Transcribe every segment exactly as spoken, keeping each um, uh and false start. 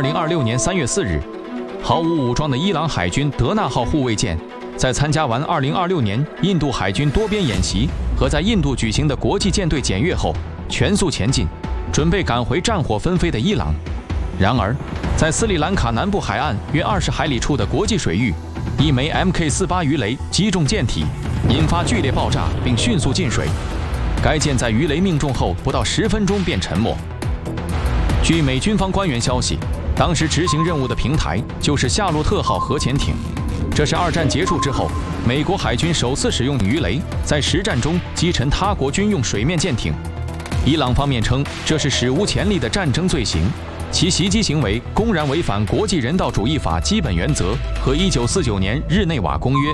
零二六年三月四日，毫无武装的伊朗海军德纳号护卫舰，在参加完二零二六年印度海军多边演习和在印度举行的国际舰队检阅后，全速前进，准备赶回战火纷飞的伊朗。然而，在斯里兰卡南部海岸约二十海里处的国际水域，一枚 M K 四十八鱼雷击中舰体，引发剧烈爆炸，并迅速进水。该舰在鱼雷命中后不到十分钟便沉没。据美军方官员消息，当时执行任务的平台就是夏洛特号核潜艇。这是二战结束之后，美国海军首次使用鱼雷在实战中击沉他国军用水面舰艇。伊朗方面称这是史无前例的战争罪行，其袭击行为公然违反国际人道主义法基本原则和一九四九年日内瓦公约。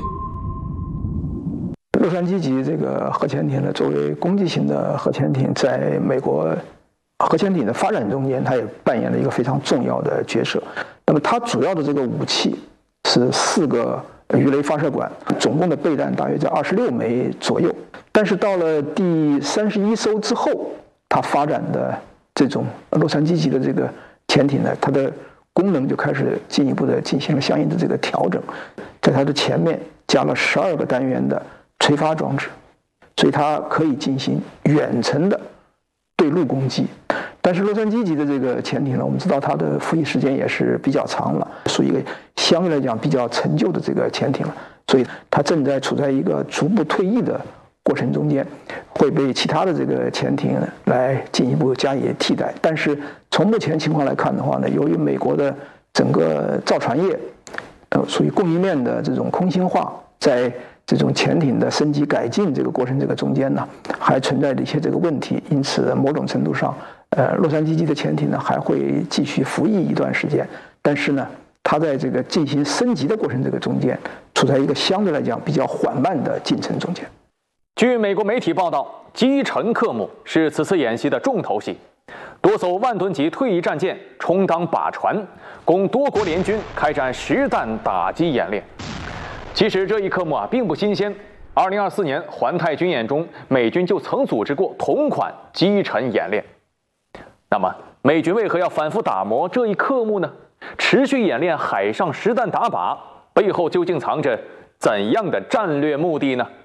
洛杉矶级这个核潜艇呢，作为攻击型的核潜艇，在美国核潜艇的发展中间，它也扮演了一个非常重要的角色。那么它主要的这个武器是四个鱼雷发射管，总共的备弹大约在二十六枚左右。但是到了第三十一艘之后，它发展的这种洛杉矶级的这个潜艇呢，它的功能就开始进一步的进行了相应的这个调整，在它的前面加了十二个单元的垂发装置，所以它可以进行远程的对陆攻击。但是洛杉矶级的这个潜艇呢，我们知道它的服役时间也是比较长了，属于一个相对来讲比较陈旧的这个潜艇了，所以它正在处在一个逐步退役的过程中间，会被其他的这个潜艇来进一步加以替代。但是从目前情况来看的话呢，由于美国的整个造船业，呃，属于供应链的这种空心化，在这种潜艇的升级改进这个过程这个中间呢，还存在着一些这个问题，因此某种程度上，呃，洛杉矶级的潜艇呢还会继续服役一段时间，但是呢，它在这个进行升级的过程这个中间，处在一个相对来讲比较缓慢的进程中间。 据美国媒体报道，击沉科目是此次演习的重头戏，多艘万吨级退役战舰充当靶船，供多国联军开展实弹打击演练。其实这一科目啊并不新鲜，二零二四年环太军演中，美军就曾组织过同款击沉演练。那么，美军为何要反复打磨这一科目呢？持续演练海上实弹打靶，背后究竟藏着怎样的战略目的呢？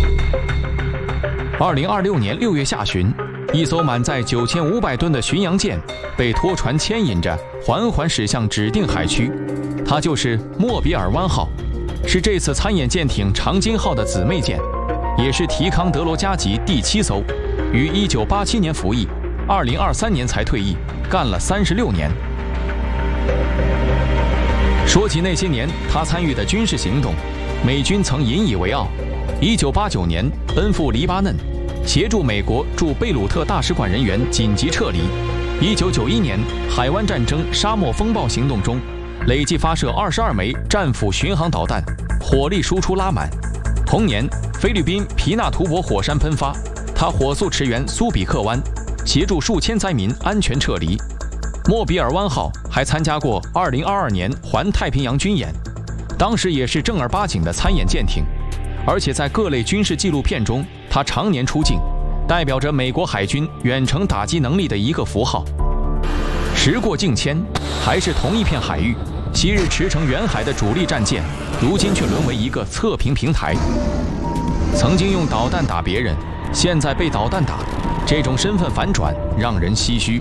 二零二六年六月下旬，一艘满载九千五百吨的巡洋舰被拖船牵引着缓缓驶向指定海区，它就是莫比尔湾号，是这次参演舰艇长津号的姊妹舰，也是提康德罗加级第七艘，于一九八七年服役，二零二三年才退役，干了三十六年。说起那些年他参与的军事行动，美军曾引以为傲。一九八九年奔赴黎巴嫩，协助美国驻贝鲁特大使馆人员紧急撤离。一九九一年海湾战争沙漠风暴行动中，累计发射二十二枚战斧巡航导弹，火力输出拉满。同年，菲律宾皮纳图博火山喷发，他火速驰援苏比克湾，协助数千灾民安全撤离。莫比尔湾号还参加过二零二二年环太平洋军演，当时也是正儿八经的参演舰艇。而且在各类军事纪录片中，它常年出镜，代表着美国海军远程打击能力的一个符号。时过境迁，还是同一片海域，昔日驰骋远海的主力战舰，如今却沦为一个测评平台。曾经用导弹打别人，现在被导弹打，这种身份反转让人唏嘘。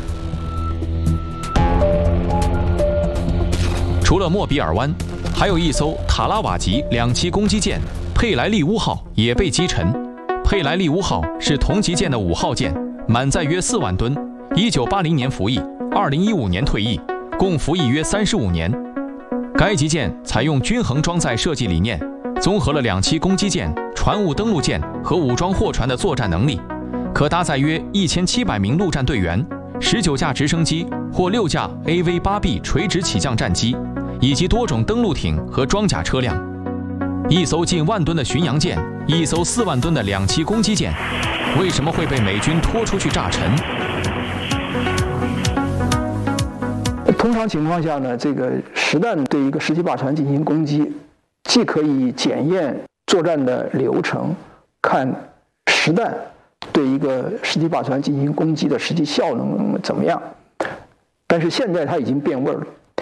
除了莫比尔湾，还有一艘塔拉瓦级两栖攻击舰佩莱利乌号也被击沉。佩莱利乌号是同级舰的五号舰，满载约四万吨，一九八零年服役，二零一五年退役，共服役约三十五年。该级舰采用均衡装载设计理念，综合了两栖攻击舰、船坞登陆舰和武装货船的作战能力，可搭载约一千七百名陆战队员、十九架直升机或六架 A V 八 B 垂直起降战机，以及多种登陆艇和装甲车辆。一艘近万吨的巡洋舰，一艘四万吨的两栖攻击舰，为什么会被美军拖出去炸沉？ 通常情况下呢，这个实弹对一个实际靶船进行攻击，既可以检验作战的流程，看实弹对一个实际靶船进行攻击的实际效能怎么样。但是现在它已经变味了，